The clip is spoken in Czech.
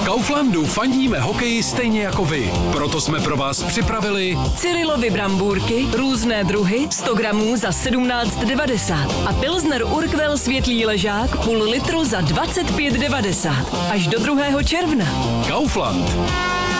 V Kauflandu fandíme hokeji stejně jako vy. Proto jsme pro vás připravili Cyrilovy brambůrky, různé druhy, 100 gramů za 17,90 a Pilsner Urquell světlý ležák půl litru za 25,90. Až do 2. června. Kaufland.